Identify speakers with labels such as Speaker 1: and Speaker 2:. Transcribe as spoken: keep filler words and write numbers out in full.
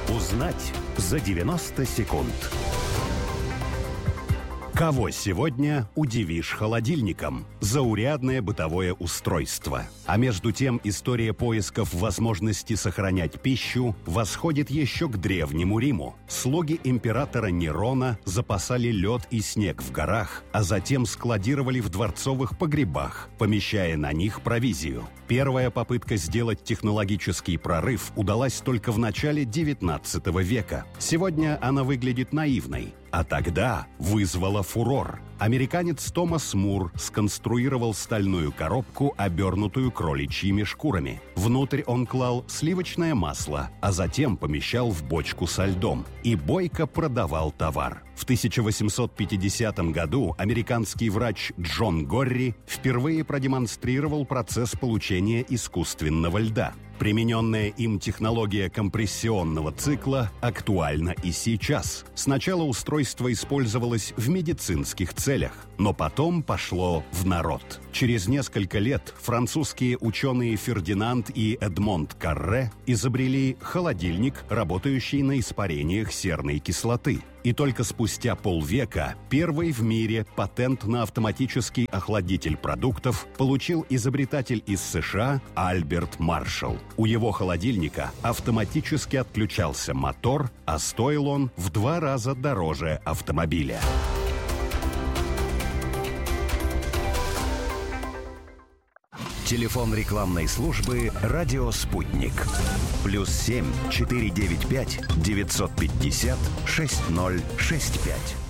Speaker 1: Узнать за девяносто секунд. Кого сегодня удивишь холодильником? Заурядное бытовое устройство. А между тем история поисков возможности сохранять пищу восходит еще к Древнему Риму. Слуги императора Нерона запасали лед и снег в горах, а затем складировали в дворцовых погребах, помещая на них провизию. Первая попытка сделать технологический прорыв удалась только в начале девятнадцатого века. Сегодня она выглядит наивной. А тогда вызвала фурор. Американец Томас Мур сконструировал стальную коробку, обернутую кроличьими шкурами. Внутрь он клал сливочное масло, а затем помещал в бочку со льдом. И бойко продавал товар. В тысяча восемьсот пятидесятом году американский врач Джон Горри впервые продемонстрировал процесс получения искусственного льда. Примененная им технология компрессионного цикла актуальна и сейчас. Сначала устройство использовалось в медицинских целях, но потом пошло в народ. Через несколько лет французские ученые Фердинанд и Эдмонд Карре изобрели холодильник, работающий на испарениях серной кислоты. И только спустя полвека первый в мире патент на автоматический охладитель продуктов получил изобретатель из США Альберт Маршалл. У его холодильника автоматически отключался мотор, а стоил он в два раза дороже автомобиля. Телефон рекламной службы «Радио Спутник». Плюс семь четыре девять пять девятьсот пятьдесят шесть ноль шесть пять.